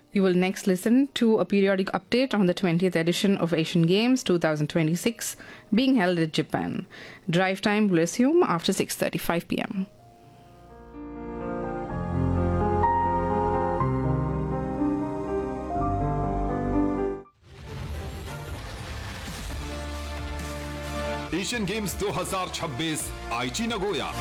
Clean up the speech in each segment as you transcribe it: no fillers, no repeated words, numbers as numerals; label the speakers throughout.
Speaker 1: You will next listen to a periodic update on the 20th edition of Asian Games 2026 being held in Japan. Drive time will resume after 6:35 p.m.
Speaker 2: Asian games 2026 आईची Nagoya.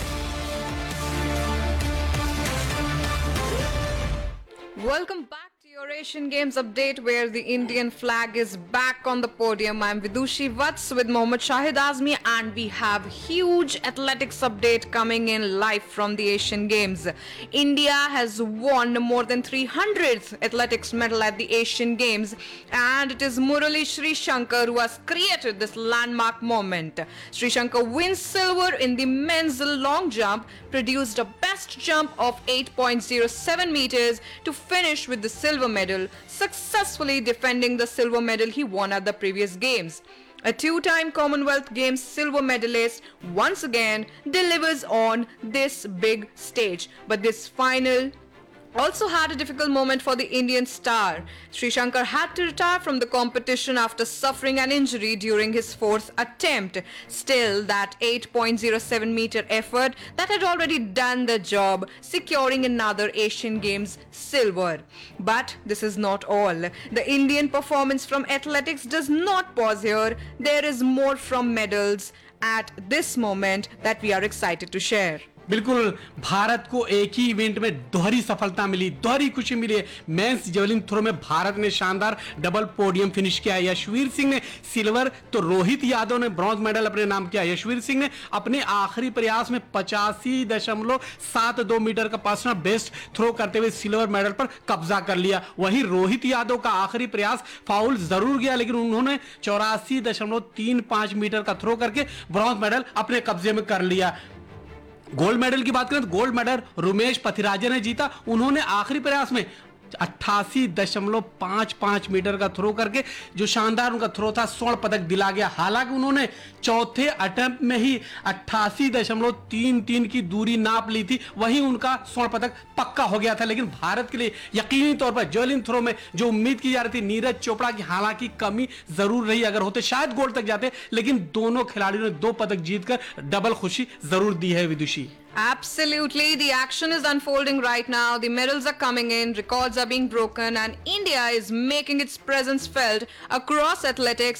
Speaker 3: Welcome back to your Asian Games update where the Indian flag is back on the podium. I'm Vidushi Vats with Mohammad Shahid Azmi and we have huge athletics update coming in live from the Asian Games. India has won more than 300th athletics medal at the Asian Games and it is Murali Sri Shankar who has created this landmark moment. Sri Shankar wins silver in the men's long jump, produced a best jump of 8.07 meters to finish with the silver medal, successfully defending the silver medal he won at the previous games. A two-time Commonwealth Games silver medalist once again delivers on this big stage. But this final also had a difficult moment for the Indian star. Sri Shankar had to retire from the competition after suffering an injury during his fourth attempt. Still, that 8.07 meter effort that had already done the job, securing another Asian Games silver. But this is not all. The Indian performance from athletics does not pause here. There is more from medals at this moment that we are excited to share.
Speaker 4: बिल्कुल भारत को एक ही event में दोहरी सफलता मिली, दोहरी खुशी मिली है। Men's javelin throw में भारत ने शानदार डबल पोडियम फिनिश किया। यशवीर सिंह ने सिल्वर तो रोहित यादव ने ब्रॉन्ज मेडल अपने नाम किया। यशवीर सिंह ने अपने आखिरी प्रयास में 85.72 मीटर का पर्सनल बेस्ट थ्रो करते हुए सिल्वर मेडल पर कब्जा कर लिया। वहीं रोहित यादव का आखिरी प्रयास फाउल जरूर गया लेकिन उन्होंने 84.35 मीटर का थ्रो करके ब्रॉन्ज मेडल अपने कब्जे में कर लिया। गोल्ड मेडल की बात करें तो गोल्ड मेडल रुमेश पथिराजे ने जीता। उन्होंने आखिरी प्रयास में 88.55 मीटर का थ्रो करके जो शानदार उनका थ्रो था स्वर्ण पदक दिला गया। हालांकि उन्होंने चौथे अटेम्प्ट में ही 88.33 की दूरी नाप ली थी, वहीं उनका स्वर्ण पदक पक्का हो गया था। लेकिन भारत के लिए यकीनी तौर पर जेवलिन थ्रो में जो उम्मीद की जा रही थी नीरज चोपड़ा की, हालांकि कमी जरूर रही, अगर होते शायद गोल्ड तक जाते, लेकिन दोनों खिलाड़ियों ने 2 पदक जीतकर डबल खुशी जरूर दी है। विदुषी
Speaker 3: Absolutely, the action is unfolding right now. The medals are coming in, records are being broken, and India is making its presence felt across athletics